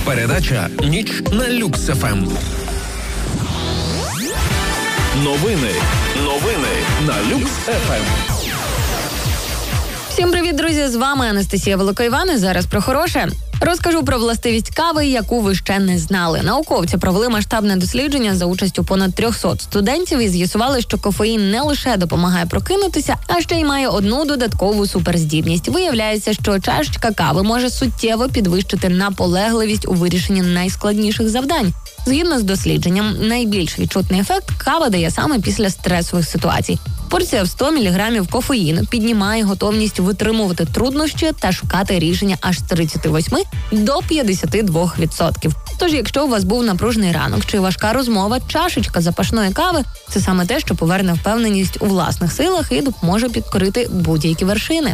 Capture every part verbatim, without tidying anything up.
Передача «Ніч на Люкс еф ем». Новини. Новини на Люкс еф ем. Всім привіт, друзі! З вами Анастасія Великоїван. І зараз про хороше. Розкажу про властивість кави, яку ви ще не знали. Науковці провели масштабне дослідження за участю понад триста студентів і з'ясували, що кофеїн не лише допомагає прокинутися, а ще й має одну додаткову суперздібність. Виявляється, що чашечка кави може суттєво підвищити наполегливість у вирішенні найскладніших завдань. Згідно з дослідженням, найбільш відчутний ефект кава дає саме після стресових ситуацій. Порція в сто міліграмів кофеїну піднімає готовність витримувати труднощі та шукати рішення аж з тридцяти восьми до п'ятдесяти двох відсотків. Тож, якщо у вас був напружений ранок чи важка розмова, чашечка запашної кави – це саме те, що поверне впевненість у власних силах і допоможе підкорити будь-які вершини.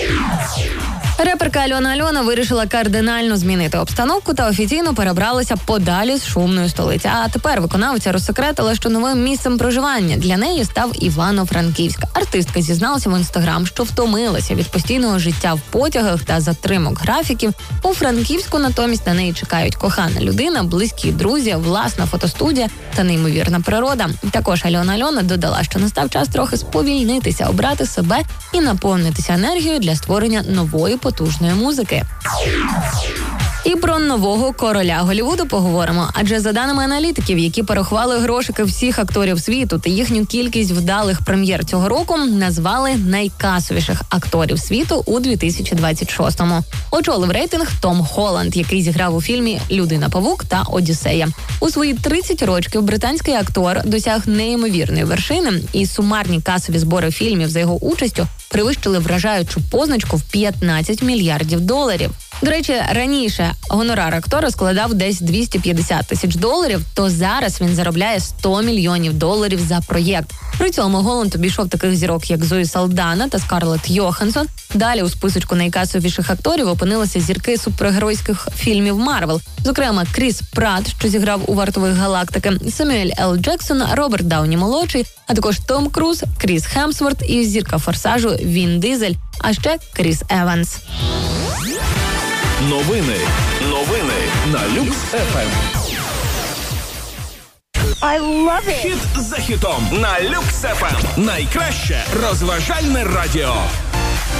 Реперка Альона Альона вирішила кардинально змінити обстановку та офіційно перебралася подалі з шумної столиці. А тепер виконавиця розсекретила, що новим місцем проживання для неї став Івано-Франківськ. Артистка зізналася в інстаграм, що втомилася від постійного життя в потягах та затримок графіків. У Франківську натомість на неї чекають кохана людина, близькі друзі, власна фотостудія та неймовірна природа. Також Альона Альона додала, що настав час трохи сповільнитися, обрати себе і наповнитися енергією для створення нової потужної музики. І про нового короля Голлівуду поговоримо. Адже за даними аналітиків, які порахували грошики всіх акторів світу та їхню кількість вдалих прем'єр цього року, назвали найкасовіших акторів світу у дві тисячі двадцять шостому. Очолив рейтинг Том Холланд, який зіграв у фільмі «Людина-павук» та «Одіссея». У свої тридцять років британський актор досяг неймовірної вершини, і сумарні касові збори фільмів за його участю перевищили вражаючу позначку в п'ятнадцять мільярдів доларів. До речі, раніше гонорар актора складав десь двісті п'ятдесят тисяч доларів, то зараз він заробляє сто мільйонів доларів за проєкт. При цьому Голланд обійшов таких зірок, як Зої Салдана та Скарлетт Йоханссон. Далі у списочку найкасовіших акторів опинилися зірки супергеройських фільмів Марвел. Зокрема, Кріс Пратт, що зіграв у «Вартових галактики», Самюель Л. Джексон, Роберт Дауні-молодший, а також Том Круз, Кріс Хемсворт і зірка «Форсажу» Він Дизель, а ще Кріс Еванс. Новини. Новини на Люкс еф ем. I love it. Хіт за хітом на Люкс еф ем. Найкраще розважальне радіо.